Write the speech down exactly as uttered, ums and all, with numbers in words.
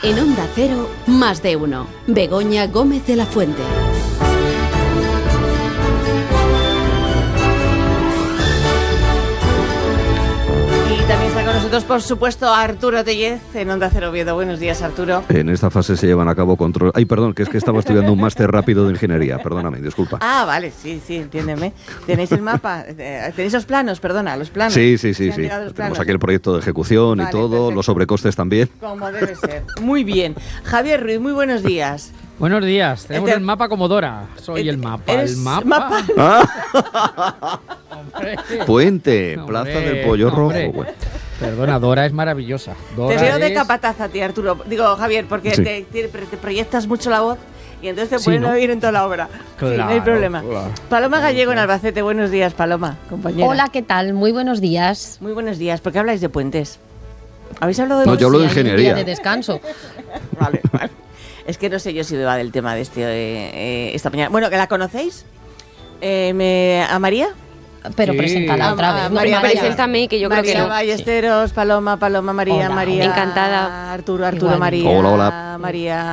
En Onda Cero, Más de Uno. Begoña Gómez de la Fuente. Y también está con nosotros, por supuesto, Arturo Tellez, en Onda Cero Oviedo. Buenos días, Arturo. En esta fase se llevan a cabo control... Ay, perdón, que es que estaba estudiando un máster rápido de ingeniería. Perdóname, disculpa. Ah, vale, sí, sí, entiéndeme. ¿Tenéis el mapa? ¿Tenéis los planos? Perdona, los planos. Sí, sí, sí, ¿Se han sí. llegado los Tenemos planos? aquí el proyecto de ejecución Vale, y todo, perfecto. los sobrecostes también. Como debe ser. Muy bien. Javier Ruiz, muy buenos días. Buenos días, tenemos Este- el mapa como Dora. Soy Este- el mapa, ¿eres el mapa. mapa? ¡Ah! Hombre. Puente, Hombre, Plaza del Pollo hombre. Rojo. Bueno. Perdona, Dora es maravillosa. Dora Te veo de es- capataz a ti, Arturo. Digo, Javier, porque Sí. te, te- te proyectas mucho la voz y entonces te Sí, pueden ¿no? oír en toda la obra. Sí, no hay Claro, problema. claro. Paloma Gallego en Albacete. Buenos días, Paloma, compañera. Hola, ¿qué tal? Muy buenos días. Muy buenos días. ¿Por qué habláis de puentes? ¿Habéis hablado de No, yo hablo de Sí, hay un ingeniería. día de descanso. Vale, vale. Es que no sé yo si me va del tema de este eh, eh, esta mañana. Bueno, ¿que la conocéis? Eh, me, ¿A María? Pero Sí. preséntala Ah, otra ah, vez. No, María, María. Preséntame, que yo María creo que no. Ballesteros, Paloma, Paloma, María, Hola. María. Encantada. Arturo, Arturo, Igualmente. María. Hola, hola. María.